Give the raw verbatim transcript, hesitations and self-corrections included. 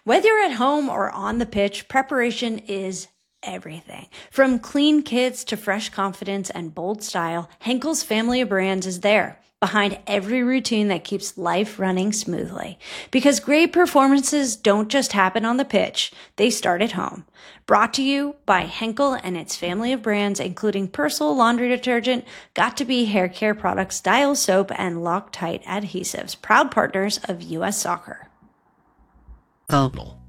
Whether you're at home or on the pitch, preparation is everything. From clean kits to fresh confidence and bold style, Henkel's family of brands is there behind every routine that keeps life running smoothly. Because great performances don't just happen on the pitch, they start at home. Brought to you by Henkel and its family of brands, including Persil laundry detergent, Got2b hair care products, Dial soap, and Loctite adhesives, proud partners of U S Soccer. Total.